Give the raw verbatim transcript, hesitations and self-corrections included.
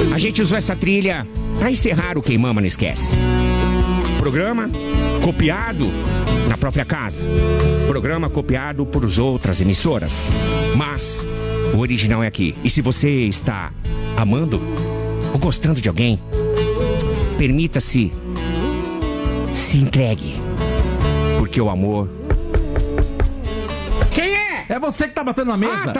A gente usou essa trilha pra encerrar o Quem Mama Não Esquece. Programa copiado na própria casa. Programa copiado por outras emissoras. Mas o original é aqui. E se você está amando ou gostando de alguém, permita-se, se entregue. Porque o amor... Quem é? É você que tá batendo na mesa. Ah, tá